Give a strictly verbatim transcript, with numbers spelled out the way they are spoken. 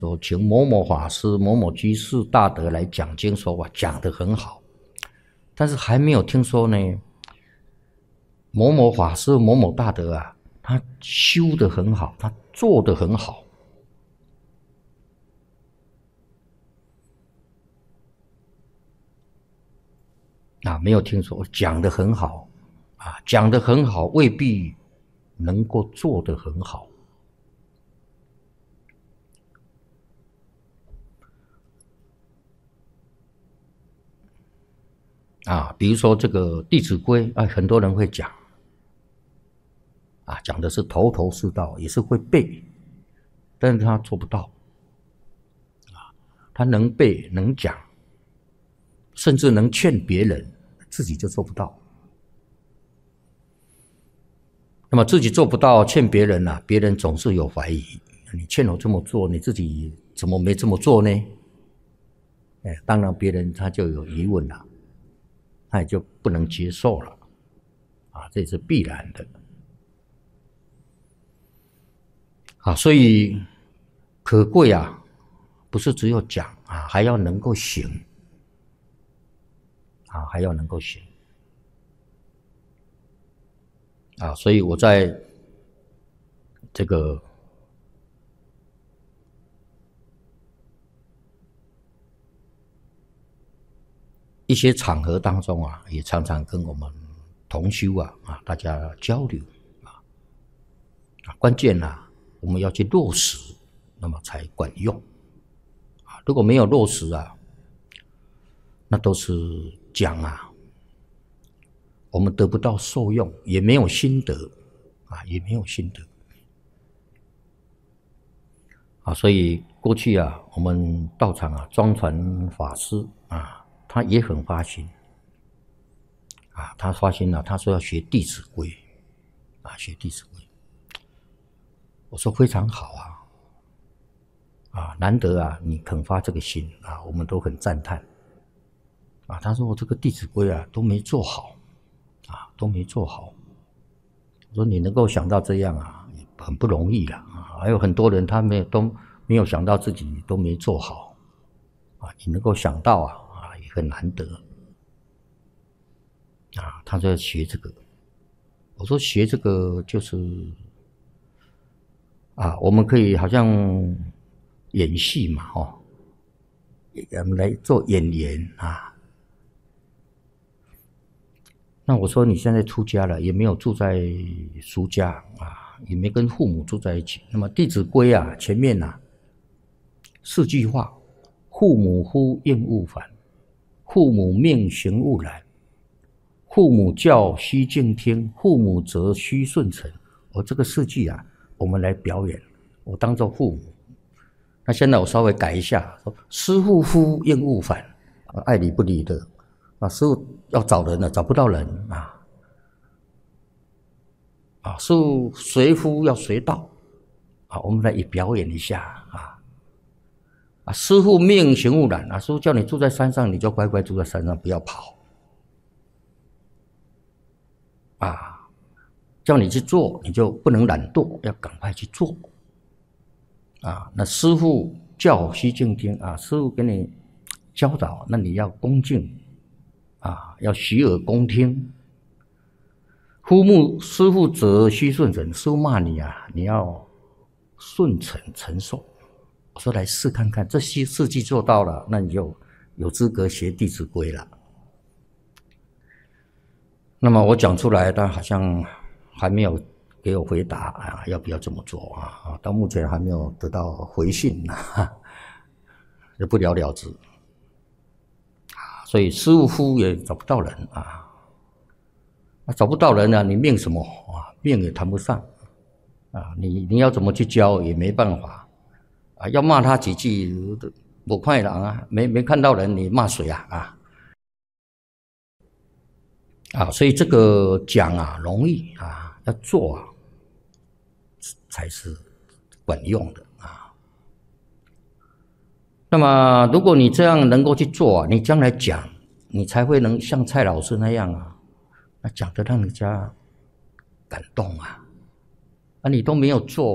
说请某某法师、某某居士大德来讲经，说哇讲得很好，但是还没有听说呢，某某法师、某某大德啊，他修得很好，他做得很好。啊，没有听说讲得很好，啊，讲得很好，未必能够做得很好。啊，比如说这个《弟子规》啊，很多人会讲，啊，讲的是头头是道，也是会背，但是他做不到，啊，他能背能讲，甚至能劝别人，自己就做不到。那么自己做不到，劝别人啊，别人总是有怀疑，你劝我这么做，你自己怎么没这么做呢？哎，当然别人他就有疑问了，他也就不能接受了，啊，这是必然的。啊，所以可贵啊，不是只有讲啊，还要能够行，啊，还要能够行。啊，所以我在这个一些场合当中啊，也常常跟我们同修啊啊大家交流啊，关键啊，我们要去落实，那么才管用啊。如果没有落实啊，那都是讲啊，我们得不到受用，也没有心得啊，也没有心得啊。所以过去啊，我们道场啊，庄传法师啊，他也很发心啊，他发心了、啊，他说要学《弟子规》啊，学《弟子规》。我说非常好啊，啊，难得啊，你肯发这个心啊，我们都很赞叹啊。他说我这个《弟子规》啊都没做好啊，都没做好。我说你能够想到这样啊，很不容易了啊。还有很多人他们都没有想到自己都没做好啊，你能够想到啊啊，也很难得啊。他说要学这个，我说学这个就是啊，我们可以好像演戏嘛，哦，我们来做演员啊。那我说你现在出家了，也没有住在俗家啊，也没跟父母住在一起。那么《弟子规》啊，前面啊四句话：父母呼应勿烦，父母命行勿懒，父母教须敬听，父母责须顺承。我这个四句啊，我们来表演，我当做父母。那现在我稍微改一下，说师父呼应勿烦，爱理不理的。啊，师父要找人了，找不到人啊！啊，师父随夫要随到，啊，我们来也表演一下啊！啊，师父命行勿懒啊，师父叫你住在山上，你就乖乖住在山上，不要跑。啊，叫你去做，你就不能懒惰，要赶快去做。啊，那师父教须敬听啊，师父给你教导，那你要恭敬。啊，要洗耳恭听。父母师父责须顺承，师父骂你啊，你要顺承承受。我说来试看看，这些四句做到了，那你就有资格学《弟子规》了。那么我讲出来，但好像还没有给我回答啊，要不要这么做啊？到目前还没有得到回信啊，就不了了之。所以师父也找不到人啊，找不到人呢、啊，你命什么啊？命也谈不上啊，你你要怎么去教也没办法啊，要骂他几句，我快了啊，没没看到人，你骂谁啊啊？啊，所以这个讲啊容易啊，要做啊才是管用的啊。那么，如果你这样能够去做啊，你将来讲，你才会能像蔡老师那样啊，那讲得让人家感动啊。啊，你都没有做。